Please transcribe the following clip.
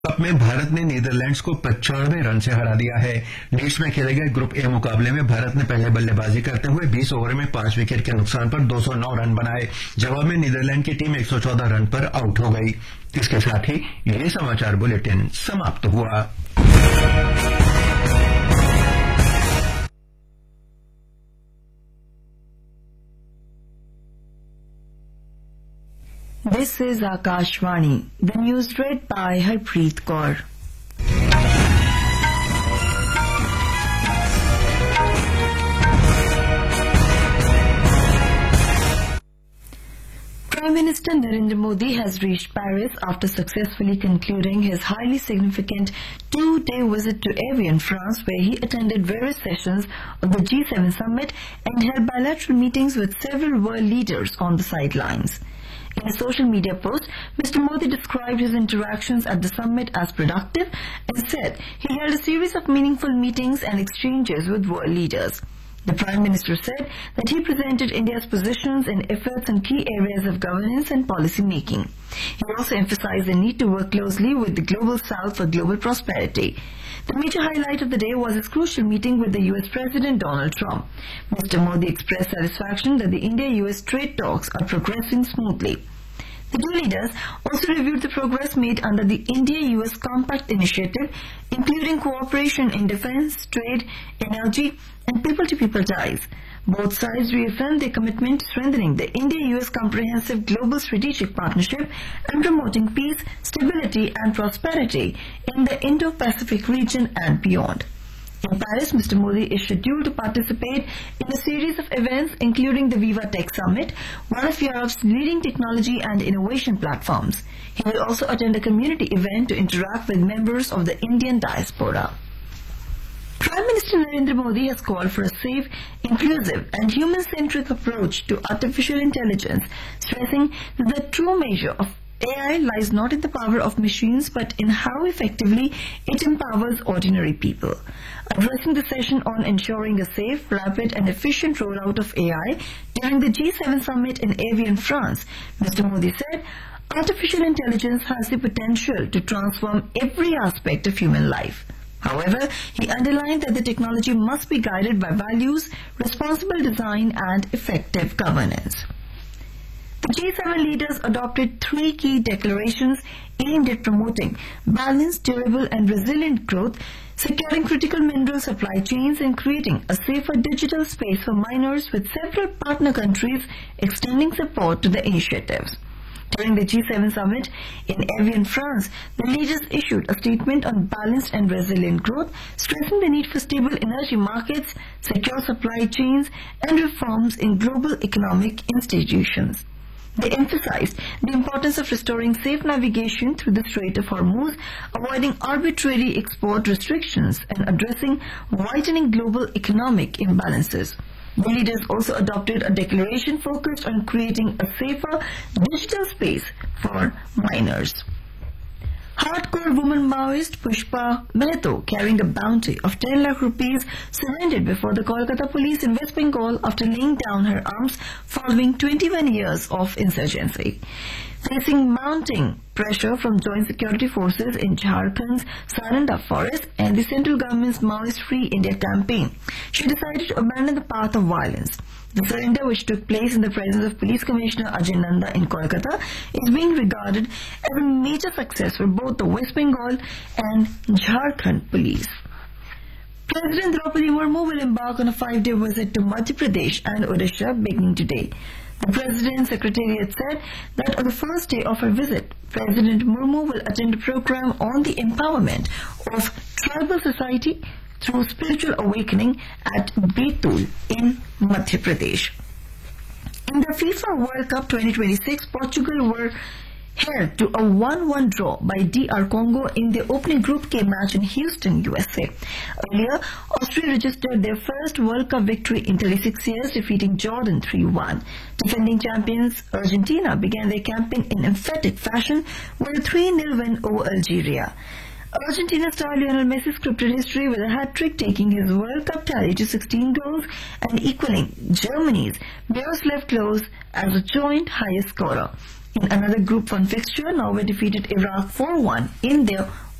Cup में भारत ने Netherlands को 95 रन से हरा दिया है। लीड्स में खेले गए ग्रुप ए मुकाबले में भारत ने पहले बल्लेबाजी करते हुए 20 ओवर में 5 विकेट के नुकसान पर 209 रन बनाए। जवाब में नीदरलैंड की टीम 114 रन पर आउट हो गई। इसके साथ ही ये समाचार बुलेटिन समाप्त हुआ। This is Akashvani. The news read by Harpreet Kaur. Prime Minister Narendra Modi has reached Paris after successfully concluding his highly significant two-day visit to Evian, France, where he attended various sessions of the G7 summit and held bilateral meetings with several world leaders on the sidelines. In a social media post, Mr. Modi described his interactions at the summit as productive and said he held a series of meaningful meetings and exchanges with world leaders. The Prime Minister said that he presented India's positions and efforts in key areas of governance and policy making. He also emphasized the need to work closely with the Global South for global prosperity. The major highlight of the day was his crucial meeting with the US President Donald Trump. Mr. Modi expressed satisfaction that the India-US trade talks are progressing smoothly. The two leaders also reviewed the progress made under the India-US Compact Initiative, including cooperation in defense, trade, energy, and people-to-people ties. Both sides reaffirmed their commitment to strengthening the India-US Comprehensive Global Strategic Partnership and promoting peace, stability, and prosperity in the Indo-Pacific region and beyond. In Paris, Mr. Modi is scheduled to participate in a series of events including the Viva Tech Summit, one of Europe's leading technology and innovation platforms. He will also attend a community event to interact with members of the Indian diaspora. Prime Minister Narendra Modi has called for a safe, inclusive and human-centric approach to artificial intelligence, stressing that the true measure of AI lies not in the power of machines but in how effectively it empowers ordinary people. Addressing the session on ensuring a safe, rapid and efficient rollout of AI during the G7 summit in Evian, France, Mr. Modi said, artificial intelligence has the potential to transform every aspect of human life. However, he underlined that the technology must be guided by values, responsible design and effective governance. The G7 leaders adopted 3 key declarations aimed at promoting balanced, durable and resilient growth, securing critical mineral supply chains and creating a safer digital space for miners, with several partner countries extending support to the initiatives. During the G7 summit in Evian, France, the leaders issued a statement on balanced and resilient growth, stressing the need for stable energy markets, secure supply chains and reforms in global economic institutions. They emphasized the importance of restoring safe navigation through the Strait of Hormuz, avoiding arbitrary export restrictions, and addressing widening global economic imbalances. The leaders also adopted a declaration focused on creating a safer digital space for miners. Hardcore woman Maoist Pushpa Mehto, carrying a bounty of 10 lakh rupees, surrendered before the Kolkata police in West Bengal after laying down her arms following 21 years of insurgency. Facing mounting pressure from joint security forces in Jharkhand's Saranda forest and the central government's Maoist Free India campaign, she decided to abandon the path of violence. The surrender, which took place in the presence of Police Commissioner Ajay Nanda in Kolkata, is being regarded as a major success for both the West Bengal and Jharkhand police. President Draupadi Murmu will embark on a 5-day visit to Madhya Pradesh and Odisha beginning today. The President's Secretariat said that on the first day of her visit, President Murmu will attend a program on the empowerment of tribal society through spiritual awakening at Betul in Madhya Pradesh. In the FIFA World Cup 2026, Portugal were held to a 1-1 draw by DR Congo in their opening Group K match in Houston, USA. Earlier, Austria registered their first World Cup victory in 36 years, defeating Jordan 3-1. Defending champions Argentina began their campaign in emphatic fashion with a 3-0 win over Algeria. Argentina star Lionel Messi scripted history with a hat-trick, taking his World Cup tally to 16 goals and equaling Germany's Miroslav Klose as a joint highest scorer. In another Group 1 fixture, Norway defeated Iraq 4-1 in their